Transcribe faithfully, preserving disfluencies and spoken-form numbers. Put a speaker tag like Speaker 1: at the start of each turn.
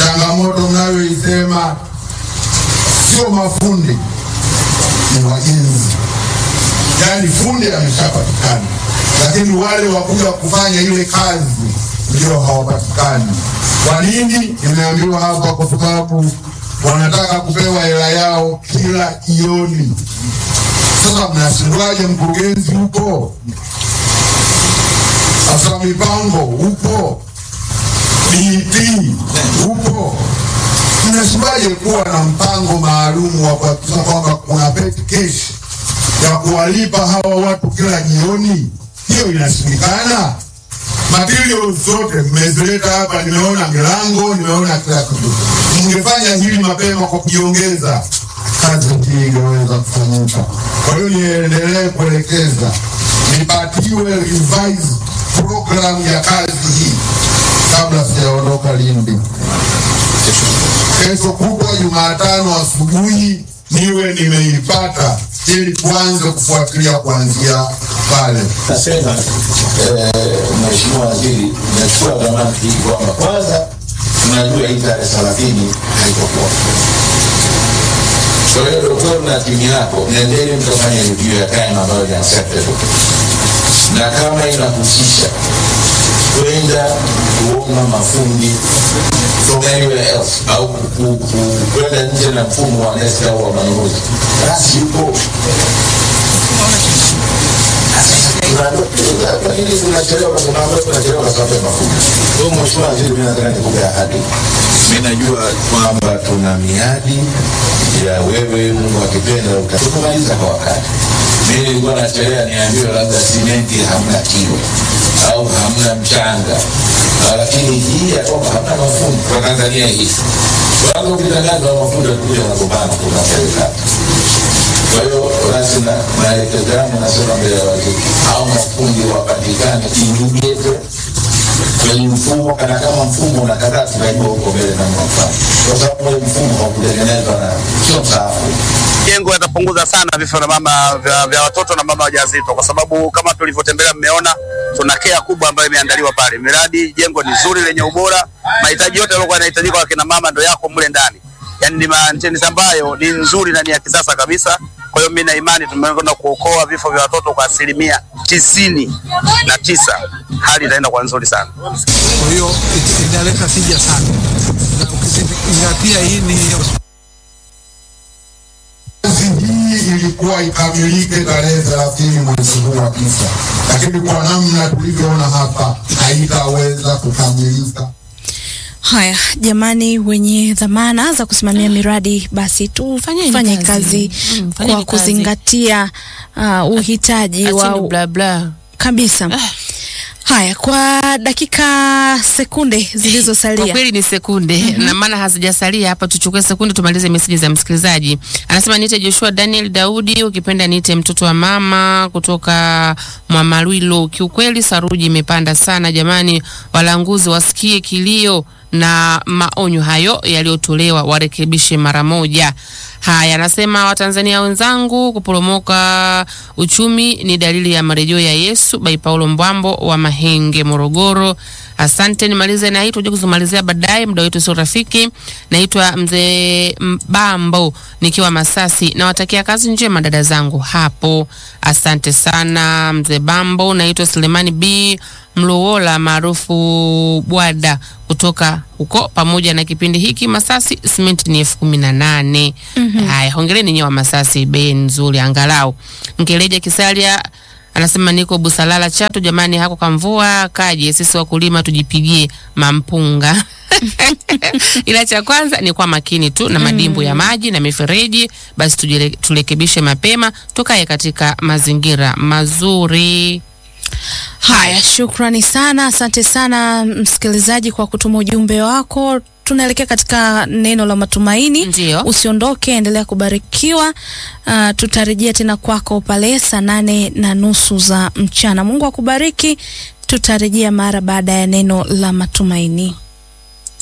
Speaker 1: changamoto mnayoisema sio mafundi, ni wajenzi. Yaani fundi ameshapatikana, lakini wale wakuja kufanya ile kazi ndio hawapatikani. Kwa nini? Nimeambiwa hapa kwa sababu wanataka kupewa hela yao kila jioni. Sasa mnashindwaje? Mkurugenzi upo, afisa mipango upo, D P upo, mnashindwaje kuwa na mpango maalum wa kuhakikisha kwamba kuna peti cash ya kuwalipa hawa watu kila jioni? Hiyo inashindikana. Materials zote mmezileta hapa, nimeona milango, nimeona kila kitu. Mngefanya hili mapema kwa kujiongeza, kazi hii ingeweza kufanyika. Kwa hiyo niendelee kuelekeza nipatiwe revised program ya kazi hii kabla sijaondoka Lindi. Kesho kutwa Jumatano asubuhi niwe nimeipata ili kuanza kufuatilia kuanzia pale.
Speaker 2: Nasema eh, Mheshimiwa Waziri, nachukua dhamana hii kwamba kwanza tunajua hii tarehe thelathini haitakuwa. Kwa hiyo doktor na timu yako nendeni mkafanya review ya time ambayo ni acceptable, na kama inahusisha kwenda kuomba mafundi from anywhere else au kwenda nje na mfumo wa NeST au wa manunuzi, basi yuko. Kwa nini tunachelewa kwa sababu tunachelewa kwa sababu ya mafundi? Kwa Mheshimiwa Waziri, mimi nataka nikupe ahadi. Mimi najua kwamba tuna miadi ya wewe, Mungu akipenda utatumaliza kwa wakati. Mimi nilikuwa nachelea niambiwe labda simenti hamna kilo au hamna mchanga, lakini hii ya kwamba hamna mafundi kwa Tanzania hii. Wao ukitangaza mafundi kuja wanagombana kwa serikali. Kwa hiyo lazima maelekezo yangu nasema mbele ya waziri, au mafundi wapatikane immediate kwenye mfumo, kana kama mfumo unakataa tunajua huko mbele na mfano. Kwa sababu mfumo wa kutengenezwa na sio safi.
Speaker 3: Jengo yatapunguza sana vifo na mama vya, vya watoto na mama wajawazito, kwa sababu kama tulivyotembelea mmeona tuna care kubwa ambayo imeandaliwa pale. Miradi jengo ni zuri lenye ubora, mahitaji yote yaliokuwa yanahitajika kwa kina mama ndio yako mle ndani. Yaani ni manteni ambayo ni nzuri na ni ya kisasa kabisa. Kwa hiyo mimi na imani tumekwenda kuokoa vifo vya watoto kwa asilimia tisini na tisa. Hali itaenda kwa nzuri sana.
Speaker 4: Kwa hiyo inaleta tija sana. Na ukizingatia hii ni
Speaker 1: hii ilikuwa ikamilike tarehe thelathini mwezi huu wa tisa, lakini kwa namna tulivyoona hapa haitaweza kukamilika.
Speaker 5: Haya jamani, wenye dhamana za kusimamia miradi basi tufanye kazi, kazi mm, kwa kazi. Kuzingatia uh, uhitaji wa
Speaker 6: bla bla
Speaker 5: kabisa. Ah. Haya, kwa dakika sekunde zilizosalia.
Speaker 6: Kwa kweli ni sekunde, mm-hmm. na maana hazijasalia hapa, tuchukue sekunde tumalize message za msikilizaji. Anasema niite Joshua Daniel Daudi, ukipenda niite mtoto wa mama kutoka Mwamalwilo. Kiukweli saruji imepanda sana jamani, walanguzi wasikie kilio na maonyo hayo yaliyotolewa warekebishe mara moja. Haya, anasema Watanzania wenzangu, kuporomoka uchumi ni dalili ya marejeo ya Yesu. By Paulo Mbwambo wa Mahenge, Morogoro. Asante, nimalize na hii tuje kuzumalizia baadaye, muda wetu sio rafiki. Naitwa Mzee Mbambo nikiwa Masasi, na watakia kazi njema dada zangu hapo. Asante sana Mzee Bambo. Naitwa Sulemani B Mlowola maarufu Bwada kutoka huko, pamoja na kipindi hiki Masasi simenti ni elfu kumi na nane. Mm-hmm. Haya, hongereni nyewe wa Masasi, bei nzuri angalau. Ngeleja Kisalia anasema niko Busalala Chato jamani, hako kamvua kaje, sisi wakulima tujipigie mampunga. Ila cha kwanza ni kwa makini tu na madimbu ya maji na mifereji, basi tujile, tulekebishe mapema, tukae katika mazingira mazuri.
Speaker 5: Haya, shukrani sana, asante sana msikilizaji kwa kutuma ujumbe wako. Tunaelekea katika neno la matumaini.
Speaker 6: Ndiyo.
Speaker 5: Usiondoke, endelea kubarikiwa. Uh, tutarejea tena kwako pale saa nane na nusu za mchana. Mungu akubariki. Tutarejea mara baada ya neno la matumaini.